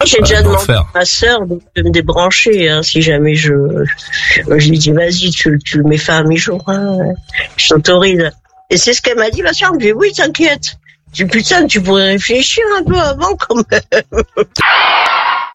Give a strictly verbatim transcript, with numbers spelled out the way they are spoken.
j'ai déjà demandé à ma sœur de me débrancher, hein, si jamais je, je, je lui dis, vas-y, tu, tu le mets fin à mi-jour, hein, je t'autorise. Et c'est ce qu'elle m'a dit, la sœur, elle me dit, oui, t'inquiète. Je dis, putain, tu pourrais réfléchir un peu avant, quand même.